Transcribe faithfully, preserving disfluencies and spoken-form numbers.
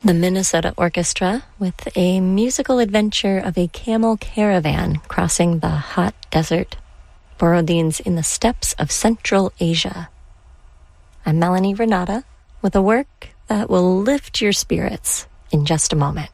The Minnesota Orchestra with a musical adventure of a camel caravan crossing the hot desert, Borodins in the steppes of Central Asia. I'm Melanie Renata with a work that will lift your spirits in just a moment.